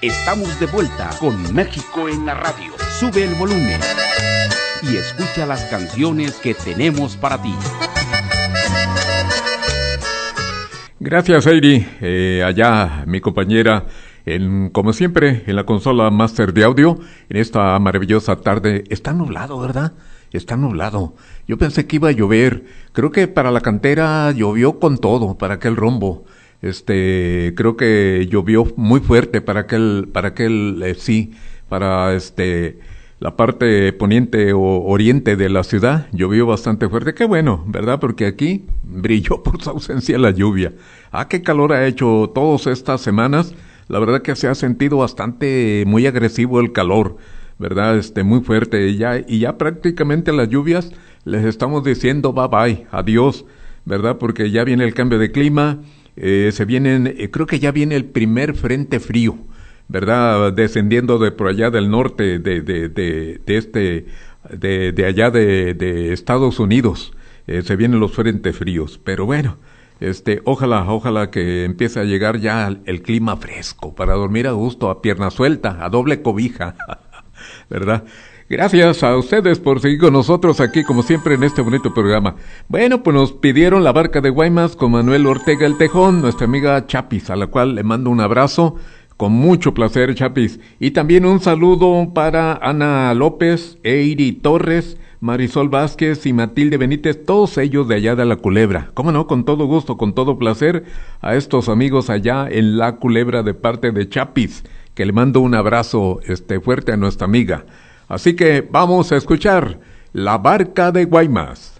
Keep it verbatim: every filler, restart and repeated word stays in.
Estamos de vuelta con México en la radio. Sube el volumen y escucha las canciones que tenemos para ti. Gracias, Heidi. Eh, allá, mi compañera, en, como siempre, en la consola Master de Audio, en esta maravillosa tarde. Está nublado, ¿verdad? Está nublado. Yo pensé que iba a llover. Creo que para la cantera llovió con todo, para aquel rombo. Este, creo que llovió muy fuerte para aquel, para aquel, eh, sí, para este, la parte poniente o oriente de la ciudad, llovió bastante fuerte. Qué bueno, ¿verdad? Porque aquí brilló por su ausencia la lluvia. Ah, qué calor ha hecho todas estas semanas. La verdad que se ha sentido bastante, muy agresivo el calor, ¿verdad? Este, muy fuerte. Y ya, y ya prácticamente las lluvias les estamos diciendo bye bye, adiós, ¿verdad? Porque ya viene el cambio de clima. Eh, se vienen, eh, creo que ya viene el primer frente frío, ¿verdad? Descendiendo de por allá del norte, de, de, de, de este, de, de allá de, de Estados Unidos, eh, se vienen los frentes fríos, pero bueno, este, ojalá, ojalá que empiece a llegar ya el, el clima fresco, para dormir a gusto, a pierna suelta, a doble cobija, ¿verdad? Gracias a ustedes por seguir con nosotros aquí, como siempre, en este bonito programa. Bueno, pues nos pidieron La Barca de Guaymas con Manuel Ortega el Tejón, nuestra amiga Chapis, a la cual le mando un abrazo, con mucho placer, Chapis. Y también un saludo para Ana López, Eiri Torres, Marisol Vázquez y Matilde Benítez, todos ellos de allá de La Culebra. Cómo no, con todo gusto, con todo placer, a estos amigos allá en La Culebra de parte de Chapis, que le mando un abrazo este fuerte a nuestra amiga. Así que vamos a escuchar La Barca de Guaymas.